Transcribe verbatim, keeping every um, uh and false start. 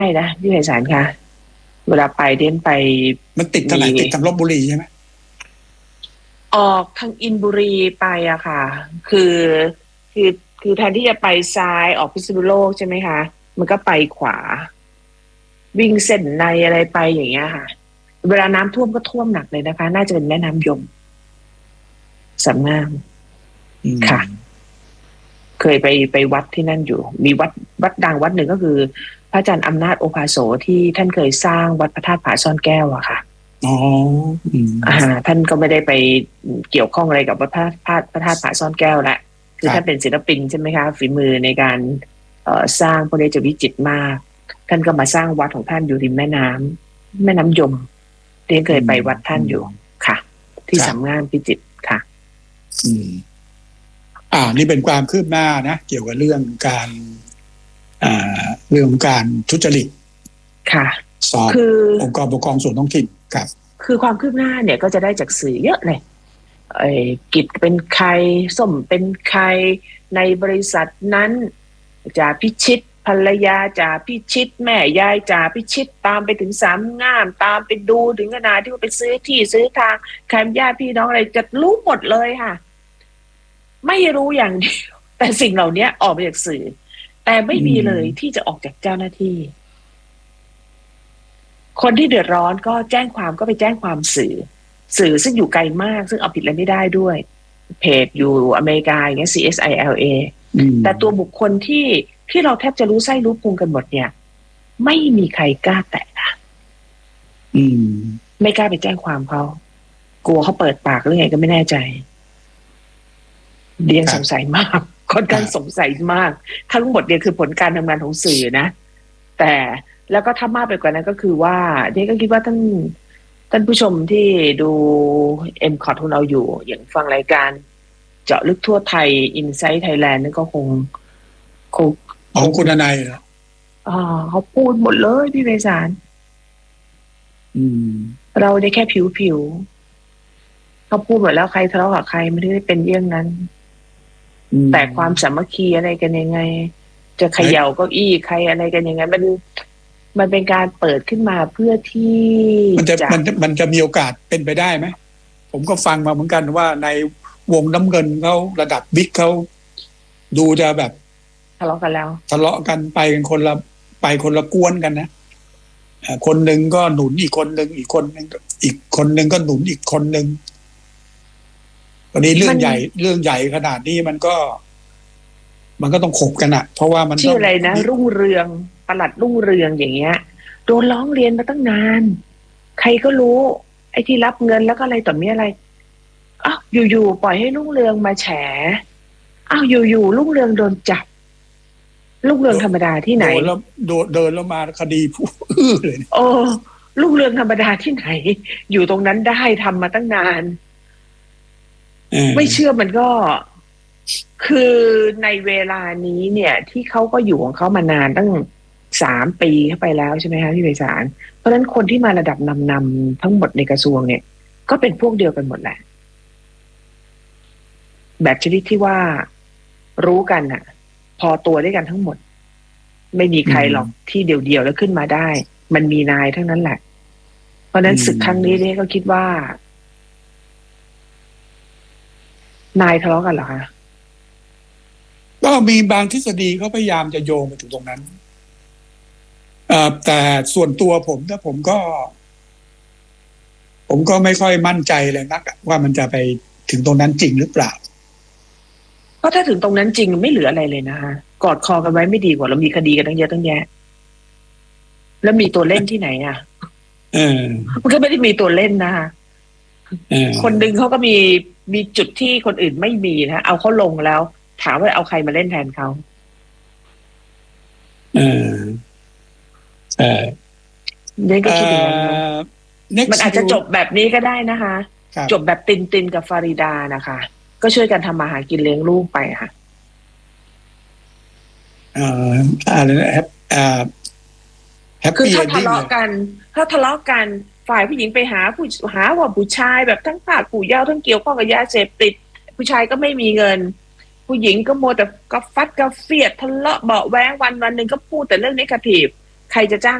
นะพี่ไพศาลคะเวลาไปเดินไปมันติดทางไหนติดทางลพบุรีใช่ไหมออกทางอินบุรีไปอะค่ะคือคือคือแทนที่จะไปซ้ายออกพิษณุโลกใช่ไหมคะมันก็ไปขวาวิ่งเส้นในอะไรไปอย่างเงี้ยค่ะเวลาน้ำท่วมก็ท่วมหนักเลยนะคะน่าจะเป็นแม่น้ำยมสำงามค่ะเคยไปไปวัดที่นั่นอยู่มีวัดวัดดังวัดหนึ่งก็คือพระอาจารย์อำนาจโอภาโสที่ท่านเคยสร้างวัดพระธาตุผาซ่อนแก้วอะค่ะอ๋ออ่าท่านก็ไม่ได้ไปเกี่ยวข้องอะไรกับวัดพระธาตุพระธาตุผาซ่อนแก้วละคือท่านเป็นศิลปินใช่ไหมคะฝีมือในการเอ่อสร้างพวกนี้จะวิจิตรมากท่านก็มาสร้างวัดของท่านอยู่ริมแม่น้ำแม่น้ำยมเรียนเคยไปวัดท่านอยู่ค่ะที่สำงามพิจิตรค่ะอืมอ่านี่เป็นความคืบหน้านะเกี่ยวกับเรื่องการอ่าเรื่องการทุจริตค่ะสอบคือองค์กรปกครองส่วนท้องถิ่นครับคือความคืบหน้าเนี่ยก็จะได้จากสื่อเยอะเลยไอ้กิจเป็นใครส้มเป็นใครในบริษัทนั้นจ่าพิชิตภรรยาจ่าพิชิตแม่ยายจ่าพิชิตตามไปถึงสามงามตามไปดูถึงขนาดที่ว่าไปซื้อที่ซื้อทางใครญาติพี่น้องอะไรจะรู้หมดเลยค่ะไม่รู้อย่างเดียวแต่สิ่งเหล่านี้ออกมาจากสื่อแต่ไม่มีเลยที่จะออกจากเจ้าหน้าที่คนที่เดือดร้อนก็แจ้งความก็ไปแจ้งความสื่อสื่อซึ่งอยู่ไกลมากซึ่งเอาผิดอะไรไม่ได้ด้วยเพจอยู่อเมริกาอย่างเงี้ย ซี เอส ไอ แอล เอ แต่ตัวบุคคลที่ที่เราแทบจะรู้ไส้รู้พุงกันหมดเนี่ยไม่มีใครกล้าแตะอืมไม่กล้าไปแจ้งความเขากลัวเขาเปิดปากหรือไงก็ไม่แน่ใจเดียนสงสัยมากค่อนข้างสงสัยมากทั้งหมดเนี่ยคือผลการทำงานของสื่อนะแต่แล้วก็ถ้ามากไปกว่านั้นก็คือว่าเดียนก็คิดว่าท่านท่านผู้ชมที่ดู เอ็ม คอท ของเราอยู่อย่างฟังรายการเจาะลึกทั่วไทย Insight Thailand นั่นก็คงคงของคุณนายเหรออ่าเขาพูดหมดเลยพี่ไพศาลอืมเราได้แค่ผิวๆเขาพูดหมดแล้วใครทะเลาะกับใครไม่ได้เป็นเรื่องนั้นแต่ความสามัคคีอะไรกันยังไงจะเขย่าเก้าอี้ใครอะไรกันยังไงมันมันเป็นการเปิดขึ้นมาเพื่อที่มันจะมันมันจะมีโอกาสเป็นไปได้ไหมผมก็ฟังมาเหมือนกันว่าในวงน้ำเงินเขาระดับบิ๊กเขาดูจะแบบทะเลาะกันแล้วทะเลาะกันไปกันคนละไปคนละกวนกันนะคนหนึ่งก็หนุนอีกคนหนึ่งอีกคนหนึ่งอีกคนหนึ่งก็หนุนอีกคนหนึ่งวันนี้เรื่องใหญ่เรื่องใหญ่ขนาดนี้มันก็มันก็ต้องขบกันอะเพราะว่ามันชื่ออะไรนะรุ่งเรืองปลัดรุ่งเรืองอย่างเงี้ยโดนร้องเรียนมาตั้งนานใครก็รู้ไอ้ที่รับเงินแล้วก็อะไรต่อมีอะไรอ้าวอยู่ๆปล่อยให้รุ่งเรืองมาแฉอ้าวอยู่ๆรุ่งเรืองโดนจับรุ่งเรืองธรรมดาที่ไหนโดนแล้วโดนเดินแล้วมาคดีผู้อื้อเลยโอ้รุ่งเรืองธรรมดาที่ไหนอยู่ตรงนั้นได้ทำมาตั้งนานไม่เชื่อมันก็คือในเวลานี้เนี่ยที่เขาก็อยู่ของเขามานานตั้งสามปีเข้าไปแล้วใช่ไหมคะพี่ไพศาลเพราะฉะนั้นคนที่มาระดับนำๆทั้งหมดในกระทรวงเนี่ยก็เป็นพวกเดียวกันหมดแหละแบบชนิดที่ว่ารู้กันน่ะพอตัวด้วยกันทั้งหมดไม่มีใครหรอกที่เดี่ยวๆแล้วขึ้นมาได้มันมีนายทั้งนั้นแหละเพราะฉะนั้นศึกครั้งนี้เนี่ยก็คิดว่านายทะเลาะกันเหรอคะก็มีบางทฤษฎีเขาพยายามจะโยงไปถึงตรงนั้นแต่ส่วนตัวผมถ้าผมก็ผมก็ไม่ค่อยมั่นใจเลยนักว่ามันจะไปถึงตรงนั้นจริงหรือเปล่าเพราะถ้าถึงตรงนั้นจริงไม่เหลืออะไรเลยนะคะกอดคอกันไว้ไม่ดีกว่าเรามีคดีกันตั้งเยอะตั้งแยะแล้วมีตัวเล่นที่ไหนอ่ะเออมันก็ไม่ได้มีตัวเล่นนะคะคนหนึ่งเขาก็มีมีจุดที่คนอื่นไม่มีนะเอาเขาลงแล้วถามว่าเอาใครมาเล่นแทนเขาเออเออนี่ก็คิดอย่างนั้นมันอาจจะจบแบบนี้ก็ได้นะคะจบแบบตินตินกับฟาริดานะคะก็ช่วยกันทำมาหากินเลี้ยงลูกไปค่ะเอ่ออะไรนะแฮปเอ่อแฮปคือปี้ถ้าทะเลาะกันถ้าทะเลาะกันฝ่ายผู้หญิงไปหาผู้หาว่าผู้ชายแบบทั้งปากผู้เยาว์ทั้งเกี่ยวข้องกับยาเสพติดผู้ชายก็ไม่มีเงินผู้หญิงก็โมแต่ก็ฟัดก็เฟียดทะเลาะเบาะแว้งวันวันหนึ่งก็พูดแต่เรื่องเนกาทีฟใครจะจ้าง